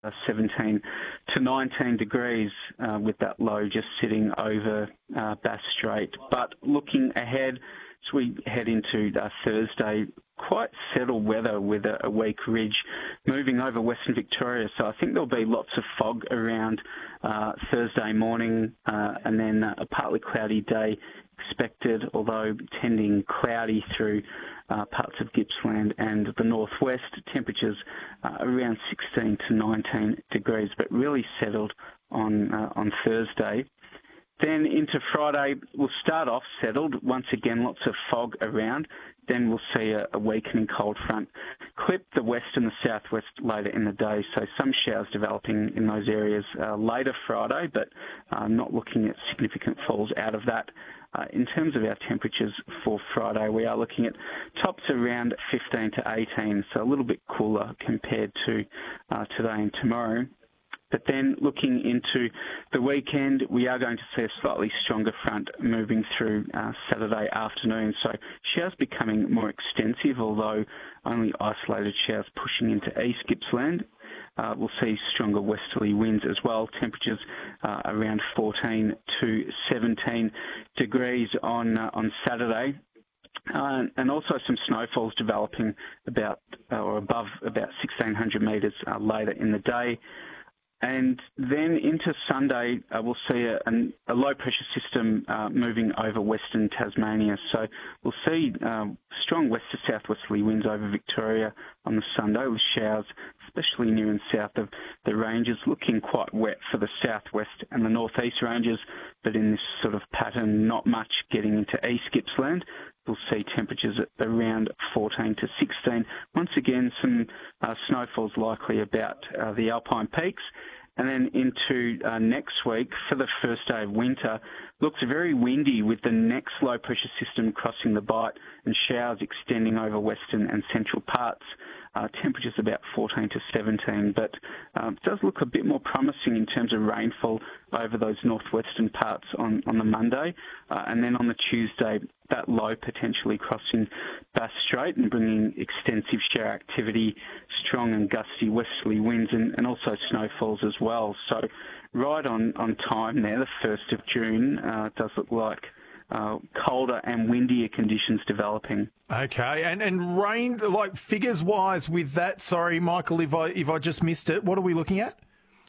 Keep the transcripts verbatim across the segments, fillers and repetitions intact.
uh, seventeen to nineteen degrees uh, with that low just sitting over uh, Bass Strait. But looking ahead, as we head into uh, Thursday, quite settled weather with a, a weak ridge moving over Western Victoria. So I think there'll be lots of fog around uh, Thursday morning uh, and then a partly cloudy day expected, although tending cloudy through uh, parts of Gippsland and the northwest. Temperatures uh, around sixteen to nineteen degrees, but really settled on uh, on Thursday. Then into Friday, we'll start off settled. Once again, lots of fog around. Then we'll see a, a weakening cold front clip the west and the southwest later in the day. So some showers developing in those areas uh, later Friday, but uh, not looking at significant falls out of that. Uh, in terms of our temperatures for Friday, we are looking at tops around fifteen to eighteen, so a little bit cooler compared to uh, today and tomorrow. But then looking into the weekend, we are going to see a slightly stronger front moving through uh, Saturday afternoon. So showers becoming more extensive, although only isolated showers pushing into East Gippsland. Uh, we'll see stronger westerly winds as well. Temperatures uh, around fourteen to seventeen degrees on uh, on Saturday. Uh, and also some snowfalls developing about uh, or above about sixteen hundred metres uh, later in the day. And then into Sunday, uh, we'll see a, a low-pressure system uh, moving over western Tasmania. So we'll see um, strong west to southwesterly winds over Victoria on the Sunday with showers, especially near and south of the ranges, looking quite wet for the southwest and the northeast ranges, but in this sort of pattern, not much getting into East Gippsland. We'll see temperatures at around fourteen to sixteen. Once again, some uh, snowfalls likely about uh, the Alpine peaks. And then into uh, next week, for the first day of winter, looks very windy with the next low-pressure system crossing the Bight and showers extending over western and central parts. Uh, temperatures about fourteen to seventeen, but um, it does look a bit more promising in terms of rainfall over those northwestern parts on, on the Monday. Uh, and then on the Tuesday, that low potentially crossing Bass Strait and bringing extensive shower activity, strong and gusty westerly winds, and, and also snowfalls as well. So right on, on time there, the first of June, uh, it does look like Uh, colder and windier conditions developing. Okay, and and rain, like figures-wise with that, sorry, Michael, if I if I just missed it, what are we looking at?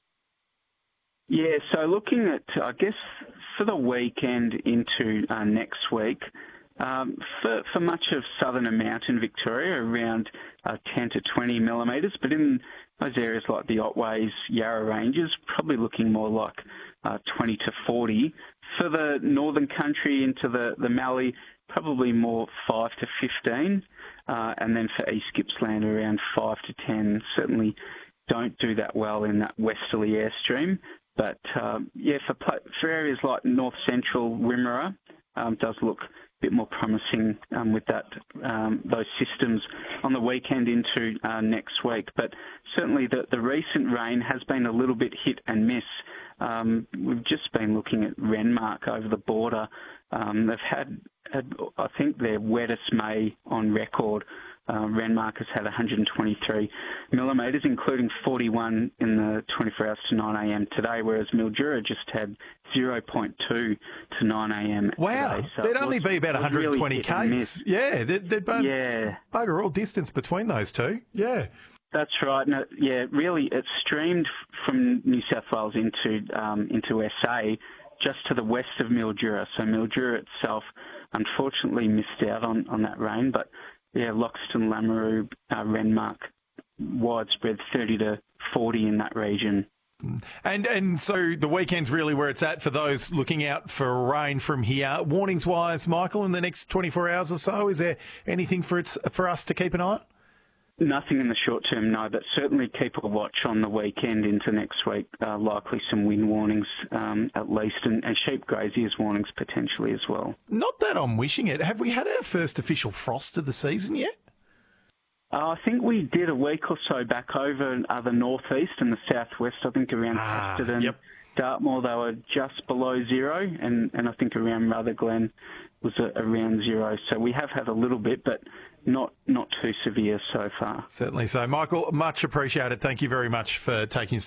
Yeah, so looking at, I guess, for the weekend into uh, next week, um, for, for much of southern and mountain Victoria, around uh, ten to twenty millimetres, but in those areas like the Otways, Yarra Ranges, probably looking more like uh, twenty to forty. For the northern country into the, the Mallee, probably more five to fifteen, uh, and then for East Gippsland around five to ten. Certainly don't do that well in that westerly airstream. But, um, yeah, for, for areas like north central Wimmera, um, does look a bit more promising um, with that um, those systems on the weekend into uh, next week. But certainly the, the recent rain has been a little bit hit and miss. Um, we've just been looking at Renmark over the border. Um, they've had, had, I think, their wettest May on record. Uh, Renmark has had one hundred twenty-three millimetres, including forty-one in the twenty-four hours to nine a m today, whereas Mildura just had zero point two to nine a m Wow, today. So there'd only be about one hundred twenty really k's. Yeah, there'd, there'd been yeah. bugger all distance between those two. Yeah. That's right. No, yeah, really, it streamed from New South Wales into um, into S A just to the west of Mildura. So Mildura itself, unfortunately, missed out on, on that rain. But yeah, Loxton, Lameroo, uh, Renmark, widespread thirty to forty in that region. And and so the weekend's really where it's at for those looking out for rain from here. Warnings wise, Michael, in the next twenty-four hours or so, is there anything for it's for us to keep an eye on? Nothing in the short term, no, but certainly keep a watch on the weekend into next week. Uh, likely some wind warnings um, at least, and, and sheep graziers warnings potentially as well. Not that I'm wishing it. Have we had our first official frost of the season yet? Uh, I think we did a week or so back over uh, the northeast and the southwest. I think around ah, Casterton, yep. Dartmoor, they were just below zero, and, and I think around Rutherglen was a, around zero. So we have had a little bit, but not not too severe so far. Certainly so. Michael, much appreciated. Thank you very much for taking us